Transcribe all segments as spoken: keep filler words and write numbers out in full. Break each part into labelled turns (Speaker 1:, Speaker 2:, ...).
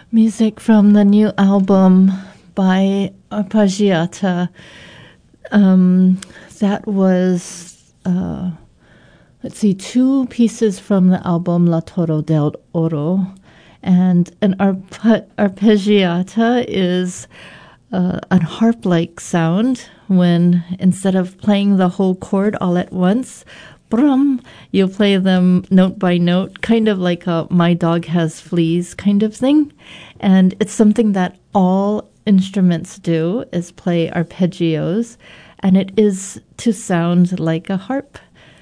Speaker 1: Music from the new album by Arpeggiata. Um, that was, uh, let's see, two pieces from the album La Toro del Oro. And an arpe- arpeggiata is uh, a harp-like sound when instead of playing the whole chord all at once, brum, you play them note by note, kind of like a My Dog Has Fleas kind of thing. And it's something that all instruments do, is play arpeggios, and it is to sound like a harp.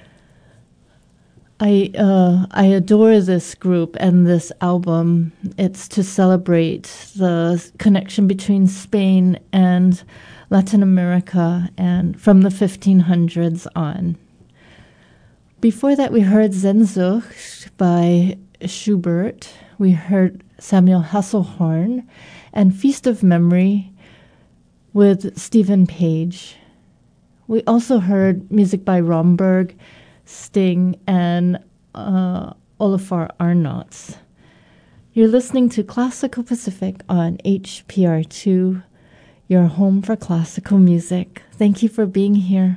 Speaker 1: I uh, I adore this group and this album. It's to celebrate the connection between Spain and Latin America and from the fifteen hundreds on. Before that, we heard Sehnsucht by Schubert. We heard Samuel Hasselhorn and Feast of Memory with Stephen Page. We also heard music by Romberg, Sting, and uh, Olafur Arnalds. You're listening to Classical Pacific on H P R two, your home for classical music. Thank you for being here.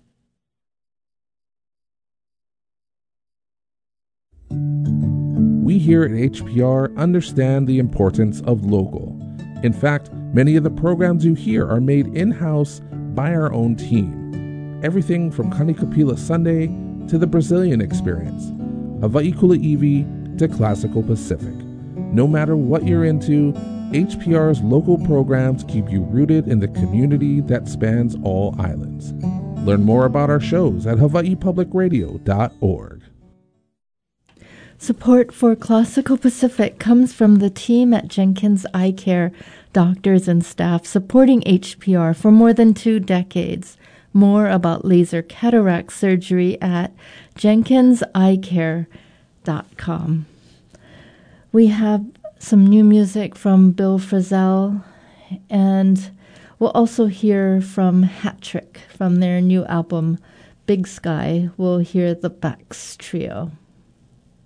Speaker 2: We here at H P R understand the importance of local. In fact, many of the programs you hear are made in-house by our own team. Everything from Kanikapila Sunday to the Brazilian Experience, Hawaii Kuleiwi to Classical Pacific. No matter what you're into, H P R's local programs keep you rooted in the community that spans all islands. Learn more about our shows at hawaii public radio dot org.
Speaker 1: Support for Classical Pacific comes from the team at Jenkins Eye Care, doctors and staff supporting H P R for more than two decades. More about laser cataract surgery at jenkins eye care dot com. We have some new music from Bill Frisell, and we'll also hear from Hat Trick from their new album, Big Sky. We'll hear the Bax Trio.